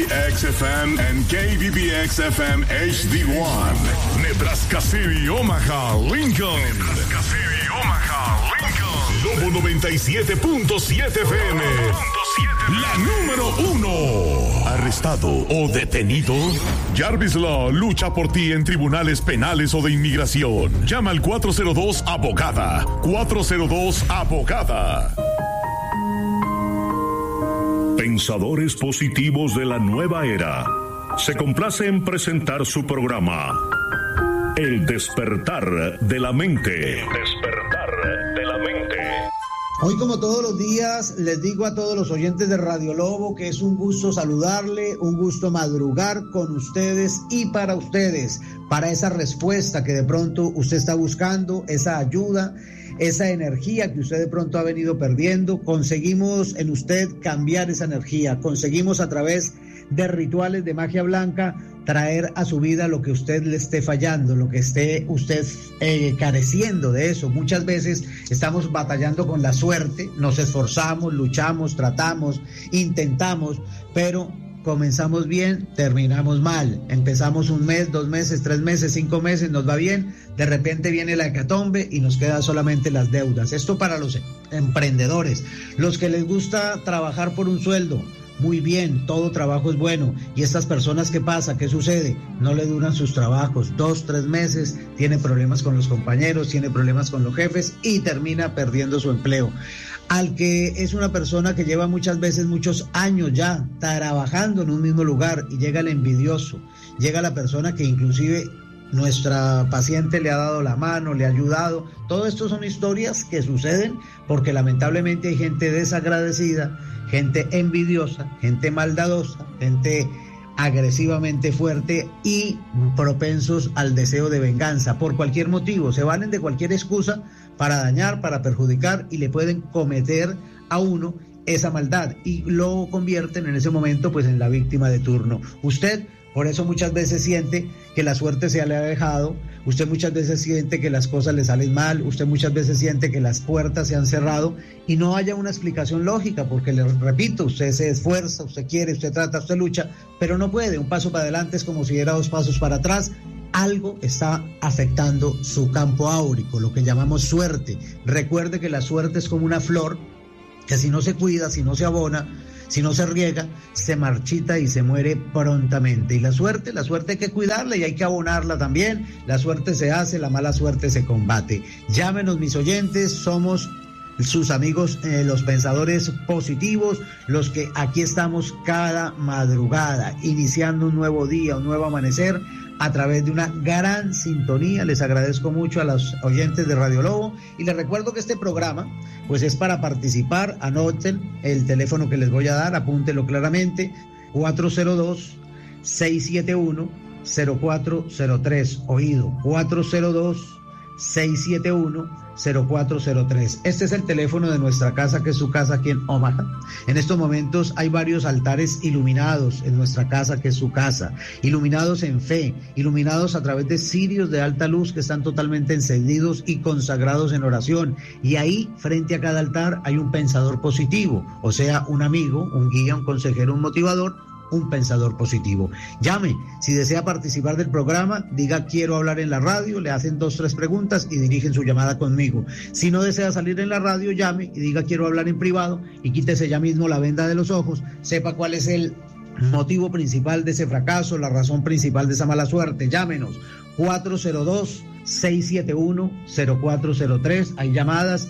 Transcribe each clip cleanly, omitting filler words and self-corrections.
XFM and KBBX-FM HD1. Nebraska City, Omaha, Lincoln. Nebraska City, Omaha, Lincoln. Lobo 97.7 FM. La número 1. ¿Arrestado o detenido? Jarvis Law lucha por ti en tribunales penales o de inmigración. Llama al 402-ABOGADA. 402-ABOGADA. Pensadores positivos de la nueva era. Se complace en presentar su programa El despertar de la mente. El despertar de la mente. Hoy, como todos los días, les digo a todos los oyentes de Radio Lobo que es un gusto saludarle, un gusto madrugar con ustedes y para ustedes, para esa respuesta que de pronto usted está buscando, esa ayuda, esa energía que usted de pronto ha venido perdiendo. Conseguimos en usted cambiar esa energía, conseguimos a través de rituales de magia blanca traer a su vida lo que usted le esté fallando, lo que esté usted careciendo de eso. Muchas veces estamos batallando con la suerte, nos esforzamos, luchamos, tratamos, intentamos, pero comenzamos bien, terminamos mal. Empezamos un mes, 2 meses, 3 meses, 5 meses, nos va bien, de repente viene la hecatombe y nos quedan solamente las deudas. Esto para los emprendedores, los que les gusta trabajar por un sueldo. Muy bien, todo trabajo es bueno. Y estas personas, ¿qué pasa? ¿Qué sucede? No le duran sus trabajos, 2, 3 meses, tiene problemas con los compañeros, tiene problemas con los jefes y termina perdiendo su empleo. Al que es una persona que lleva muchas veces muchos años ya trabajando en un mismo lugar y llega el envidioso, llega la persona que inclusive nuestra paciente le ha dado la mano, le ha ayudado. Todo esto son historias que suceden porque lamentablemente hay gente desagradecida, gente envidiosa, gente maldadosa, gente agresivamente fuerte y propensos al deseo de venganza por cualquier motivo. Se valen de cualquier excusa para dañar, para perjudicar y le pueden cometer a uno esa maldad y lo convierten en ese momento pues en la víctima de turno. Usted por eso muchas veces siente que la suerte se le ha dejado, usted muchas veces siente que las cosas le salen mal, usted muchas veces siente que las puertas se han cerrado y no haya una explicación lógica, porque le repito, usted se esfuerza, usted quiere, usted trata, usted lucha, pero no puede. Un paso para adelante es como si diera 2 pasos para atrás. Algo está afectando su campo áurico, lo que llamamos suerte. Recuerde que la suerte es como una flor que si no se cuida, si no se abona, si no se riega, se marchita y se muere prontamente. Y la suerte hay que cuidarla y hay que abonarla también. La suerte se hace, la mala suerte se combate. Llámenos, mis oyentes, somos sus amigos, los pensadores positivos, los que aquí estamos cada madrugada, iniciando un nuevo día, un nuevo amanecer, a través de una gran sintonía. Les agradezco mucho a los oyentes de Radio Lobo y les recuerdo que este programa pues es para participar. Anoten el teléfono que les voy a dar, apúntenlo claramente, 402-671-0403, oído, 402-671-0403. Este es el teléfono de nuestra casa, que es su casa aquí en Omaha. En estos momentos hay varios altares iluminados en nuestra casa, que es su casa, iluminados en fe, iluminados a través de cirios de alta luz que están totalmente encendidos y consagrados en oración. Y ahí, frente a cada altar, hay un pensador positivo, o sea, un amigo, un guía, un consejero, un motivador, un pensador positivo. Llame, si desea participar del programa, diga quiero hablar en la radio, le hacen 2, 3 preguntas y dirigen su llamada conmigo. Si no desea salir en la radio, llame y diga quiero hablar en privado y quítese ya mismo la venda de los ojos, sepa cuál es el motivo principal de ese fracaso, la razón principal de esa mala suerte. Llámenos, 402-671-0403, hay llamadas,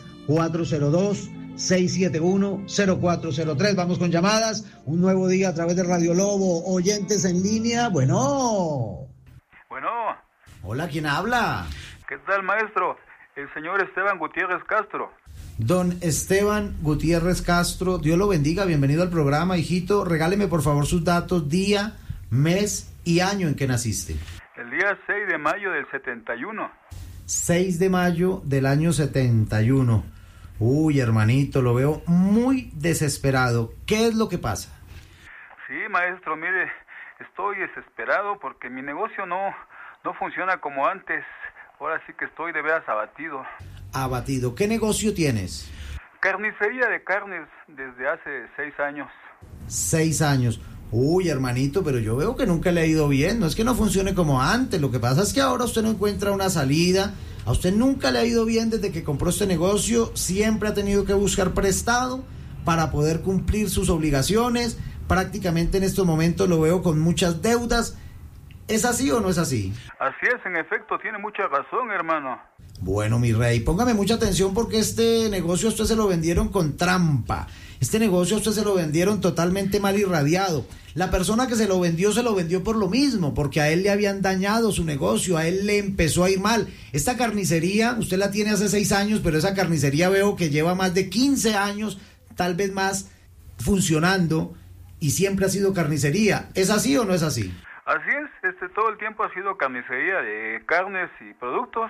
402-671-0403. Vamos con llamadas. Un nuevo día a través de Radio Lobo. Oyentes en línea. Bueno. Hola, ¿quién habla? ¿Qué tal, maestro? El señor Esteban Gutiérrez Castro. Don Esteban Gutiérrez Castro, Dios lo bendiga. Bienvenido al programa, hijito. Regáleme por favor sus datos, día, mes y año en que naciste. El día 6 de mayo del 71. 6 de mayo del año 71. Uy, hermanito, lo veo muy desesperado. ¿Qué es lo que pasa? Sí, maestro, mire, estoy desesperado porque mi negocio no funciona como antes. Ahora sí que estoy de veras abatido. Abatido. ¿Qué negocio tienes? Carnicería de carnes desde hace 6 años. 6 años. Uy, hermanito, pero yo veo que nunca le ha ido bien. No es que no funcione como antes. Lo que pasa es que ahora usted no encuentra una salida. A usted nunca le ha ido bien desde que compró este negocio. Siempre ha tenido que buscar prestado para poder cumplir sus obligaciones. Prácticamente en estos momentos lo veo con muchas deudas. ¿Es así o no es así? Así es, en efecto, tiene mucha razón, hermano. Bueno, mi rey, póngame mucha atención porque este negocio a usted se lo vendieron con trampa. Este negocio a usted se lo vendieron totalmente mal irradiado. La persona que se lo vendió por lo mismo, porque a él le habían dañado su negocio, a él le empezó a ir mal. Esta carnicería, usted la tiene hace 6 años, pero esa carnicería veo que lleva más de 15 años, tal vez más, funcionando y siempre ha sido carnicería. ¿Es así o no es así? Así es, todo el tiempo ha sido carnicería de carnes y productos.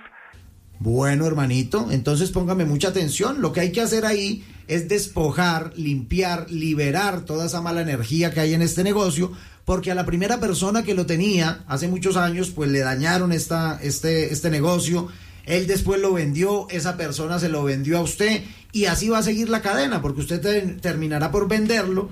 Bueno, hermanito, entonces póngame mucha atención. Lo que hay que hacer ahí es despojar, limpiar, liberar toda esa mala energía que hay en este negocio, porque a la primera persona que lo tenía hace muchos años, pues le dañaron este negocio. Él después lo vendió, esa persona se lo vendió a usted y así va a seguir la cadena, porque usted terminará por venderlo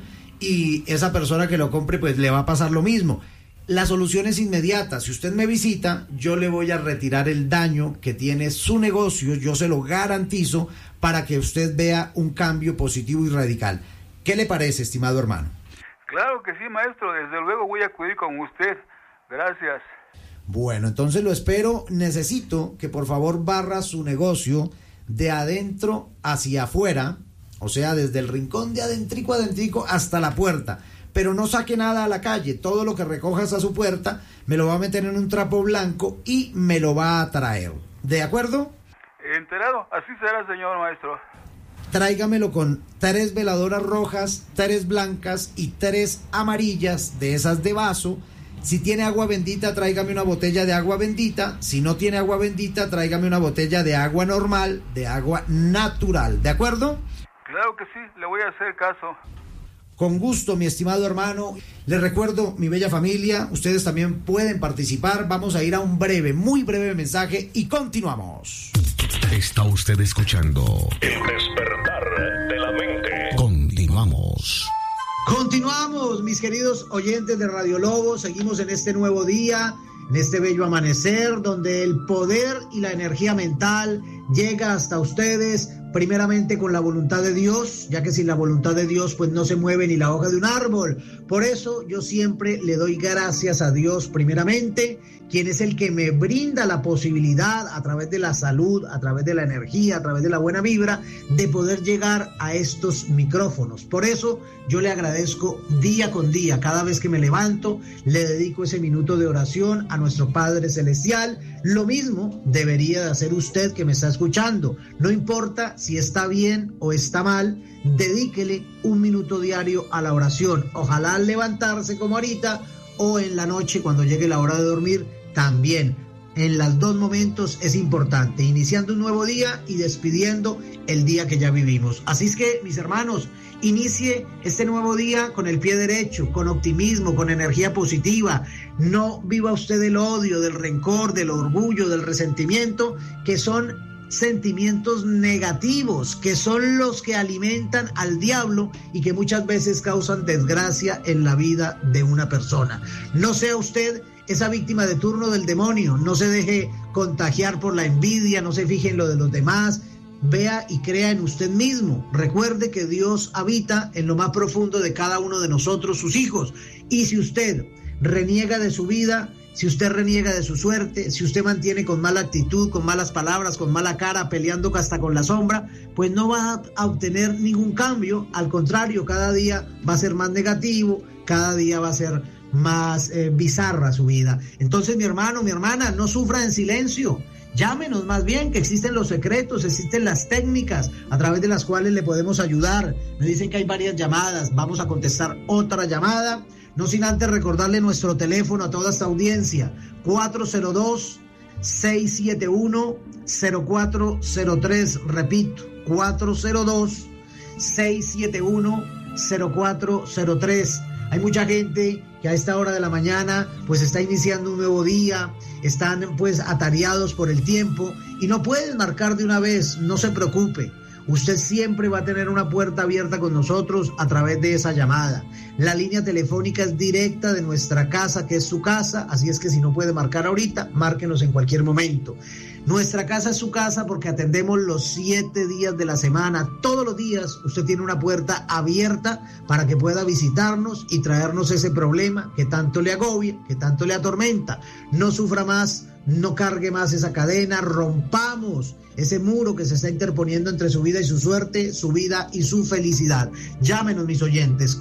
y esa persona que lo compre, pues le va a pasar lo mismo. La solución es inmediata. Si usted me visita, yo le voy a retirar el daño que tiene su negocio, yo se lo garantizo, para que usted vea un cambio positivo y radical. ¿Qué le parece, estimado hermano? Claro que sí, maestro, desde luego voy a acudir con usted. Gracias. Bueno, entonces lo espero. Necesito que por favor barra su negocio de adentro hacia afuera, o sea, desde el rincón de adentrico hasta la puerta. Pero no saque nada a la calle. Todo lo que recojas a su puerta me lo va a meter en un trapo blanco y me lo va a traer. ¿De acuerdo? Enterado, así será, señor maestro. Tráigamelo con 3 veladoras rojas, 3 blancas y 3 amarillas de esas de vaso. Si tiene agua bendita, tráigame una botella de agua bendita. Si no tiene agua bendita, tráigame una botella de agua normal, de agua natural. ¿De acuerdo? Claro que sí, le voy a hacer caso. Con gusto, mi estimado hermano. Les recuerdo, mi bella familia, ustedes también pueden participar. Vamos a ir a un muy breve mensaje y continuamos. Está usted escuchando El Despertar de la Mente. Continuamos. Continuamos, mis queridos oyentes de Radio Lobo. Seguimos en este nuevo día, en este bello amanecer, donde el poder y la energía mental llega hasta ustedes, primeramente con la voluntad de Dios, ya que sin la voluntad de Dios pues no se mueve ni la hoja de un árbol. Por eso yo siempre le doy gracias a Dios primeramente, quien es el que me brinda la posibilidad a través de la salud, a través de la energía, a través de la buena vibra, de poder llegar a estos micrófonos. Por eso yo le agradezco día con día, cada vez que me levanto, le dedico ese minuto de oración a nuestro Padre Celestial. Lo mismo debería de hacer usted que me está escuchando. No importa si está bien o está mal, dedíquele un minuto diario a la oración. Ojalá al levantarse como ahorita o en la noche cuando llegue la hora de dormir también. En los 2 momentos es importante, iniciando un nuevo día y despidiendo el día que ya vivimos. Así es que, mis hermanos, inicie este nuevo día con el pie derecho, con optimismo, con energía positiva. No viva usted del odio, del rencor, del orgullo, del resentimiento, que son sentimientos negativos, que son los que alimentan al diablo y que muchas veces causan desgracia en la vida de una persona. No sea usted esa víctima de turno del demonio, no se deje contagiar por la envidia, no se fije en lo de los demás, vea y crea en usted mismo. Recuerde que Dios habita en lo más profundo de cada uno de nosotros, sus hijos, y si usted reniega de su vida, si usted reniega de su suerte, si usted mantiene con mala actitud, con malas palabras, con mala cara, peleando hasta con la sombra, pues no va a obtener ningún cambio. Al contrario, cada día va a ser más negativo, cada día va a ser más bizarra su vida. Entonces, mi hermano, mi hermana, no sufra en silencio. Llámenos más bien, que existen los secretos, existen las técnicas a través de las cuales le podemos ayudar. Me dicen que hay varias llamadas, vamos a contestar otra llamada. No sin antes recordarle nuestro teléfono a toda esta audiencia, 402-671-0403, repito, 402-671-0403. Hay mucha gente que a esta hora de la mañana pues está iniciando un nuevo día, están pues atareados por el tiempo y no pueden marcar de una vez. No se preocupe. usted siempre va a tener una puerta abierta con nosotros a través de esa llamada. La línea telefónica es directa de nuestra casa, que es su casa, así es que si no puede marcar ahorita, márquenos en cualquier momento. Nuestra casa es su casa porque atendemos los 7 días de la semana. Todos los días usted tiene una puerta abierta para que pueda visitarnos y traernos ese problema que tanto le agobia, que tanto le atormenta. No sufra más, no cargue más esa cadena, rompamos ese muro que se está interponiendo entre su vida y su suerte, su vida y su felicidad. Llámenos, mis oyentes,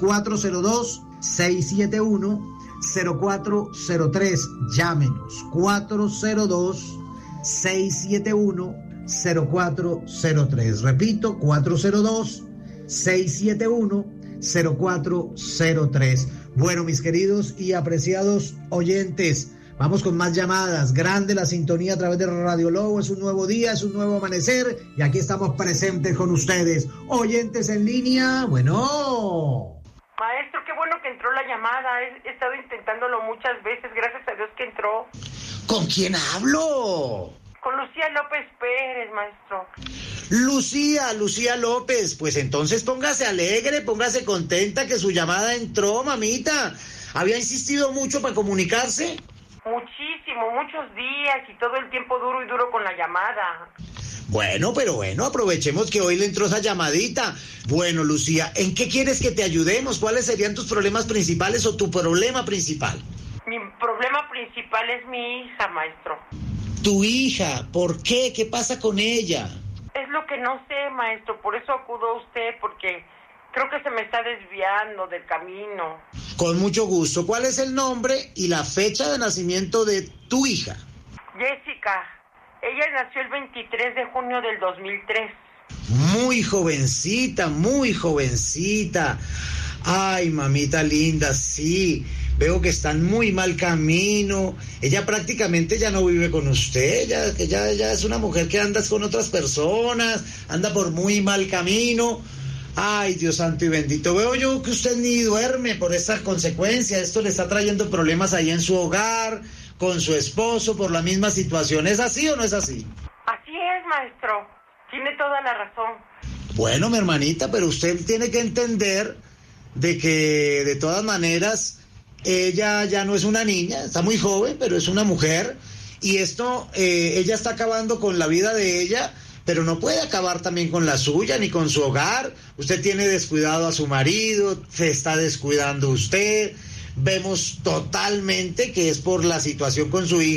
402-671-0403. Llámenos, 402-671-0403. Repito, 402-671-0403. Bueno, mis queridos y apreciados oyentes, vamos con más llamadas. Grande la sintonía a través de Radio Lobo. Es un nuevo día, es un nuevo amanecer y aquí estamos presentes con ustedes. Oyentes en línea, bueno. Maestro, qué bueno que entró la llamada. He estado intentándolo muchas veces. Gracias a Dios que entró. ¿Con quién hablo? Con Lucía López Pérez, maestro. Lucía López. Pues entonces póngase alegre, póngase contenta que su llamada entró, mamita. ¿Había insistido mucho para comunicarse? Muchísimo, muchos días y todo el tiempo duro y duro con la llamada. Bueno, aprovechemos que hoy le entró esa llamadita. Bueno, Lucía, ¿en qué quieres que te ayudemos? ¿Cuáles serían tus problemas principales o tu problema principal? Mi problema principal es mi hija, maestro. Tu hija, ¿por qué? ¿Qué pasa con ella? Es lo que no sé, maestro, por eso acudo a usted, porque creo que se me está desviando del camino. Con mucho gusto. ¿Cuál es el nombre y la fecha de nacimiento de tu hija? Jessica. Ella nació el 23 de junio del 2003. Muy jovencita. Ay, mamita linda, sí. Veo que está en muy mal camino. Ella prácticamente ya no vive con usted. Ella es una mujer que anda con otras personas, anda por muy mal camino. Ay, Dios santo y bendito. Veo yo que usted ni duerme por esta consecuencia. Esto le está trayendo problemas ahí en su hogar, con su esposo, por la misma situación. ¿Es así o no es así? Así es, maestro. Tiene toda la razón. Bueno, mi hermanita, pero usted tiene que entender de que, de todas maneras, ella ya no es una niña, está muy joven, pero es una mujer. Y esto, ella está acabando con la vida de ella, pero no puede acabar también con la suya, ni con su hogar. Usted tiene descuidado a su marido, se está descuidando usted. Vemos totalmente que es por la situación con su hija.